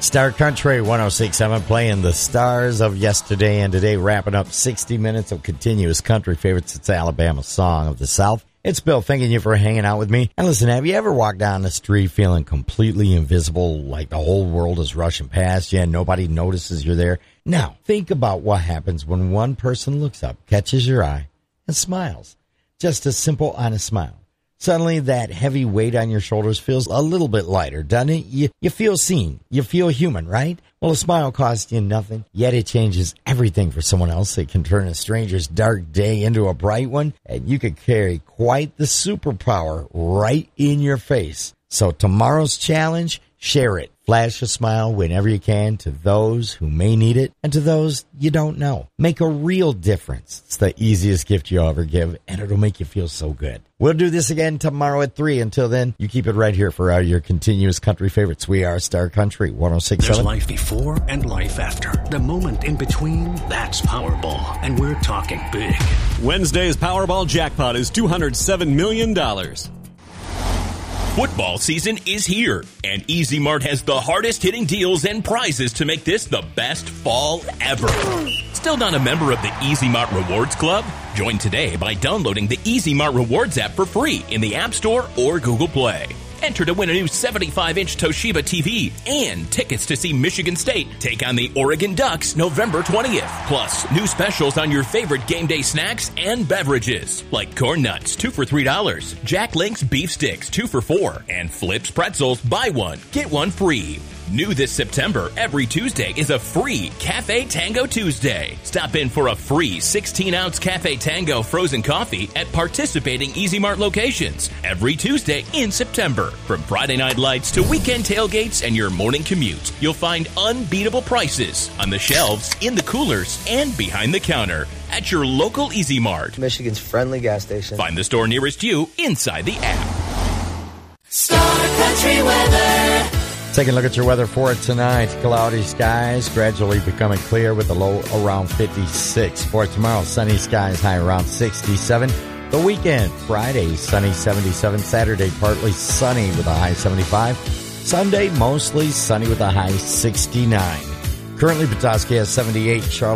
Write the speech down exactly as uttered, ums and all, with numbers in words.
Star Country one oh six point seven playing the stars of yesterday and today, wrapping up sixty minutes of continuous country favorites. It's Alabama Song of the South. It's Bill, thanking you for hanging out with me. And listen, have you ever walked down the street feeling completely invisible, like the whole world is rushing past you and nobody notices you're there? Now, think about what happens when one person looks up, catches your eye, and smiles. Just a simple, honest smile. Suddenly, that heavy weight on your shoulders feels a little bit lighter, doesn't it? You, you feel seen. You feel human, right? Well, a smile costs you nothing, yet it changes everything for someone else. It can turn a stranger's dark day into a bright one, and you could carry quite the superpower right in your face. So tomorrow's challenge, share it. Flash a smile whenever you can to those who may need it and to those you don't know. Make a real difference. It's the easiest gift you'll ever give, and it'll make you feel so good. We'll do this again tomorrow at three. Until then, you keep it right here for uh, your continuous country favorites. We are Star Country one oh six point seven. There's life before and life after. The moment in between, that's Powerball. And we're talking big. Wednesday's Powerball jackpot is two hundred seven million dollars. Football season is here, and Easy Mart has the hardest-hitting deals and prizes to make this the best fall ever. Still not a member of the Easy Mart Rewards Club? Join today by downloading the Easy Mart Rewards app for free in the App Store or Google Play. Enter to win a new seventy-five inch Toshiba T V and tickets to see Michigan State take on the Oregon Ducks November twentieth. Plus, new specials on your favorite game day snacks and beverages, like Corn Nuts, two for three dollars, Jack Link's Beef Sticks, two for four dollars, and Flips Pretzels, buy one, get one free. New this September, every Tuesday is a free Cafe Tango Tuesday. Stop in for a free sixteen ounce Cafe Tango frozen coffee at participating Easy Mart locations every Tuesday in September. From Friday night lights to weekend tailgates and your morning commute, you'll find unbeatable prices on the shelves, in the coolers, and behind the counter at your local Easy Mart. Michigan's friendly gas station. Find the store nearest you inside the app. Star Country weather. Taking a look at your weather for tonight. Cloudy skies gradually becoming clear with a low around fifty-six. For tomorrow, sunny skies, high around sixty-seven. The weekend, Friday, sunny seventy-seven. Saturday, partly sunny with a high seventy-five. Sunday, mostly sunny with a high sixty-nine. Currently, Petoskey has seventy-eight. Charlotte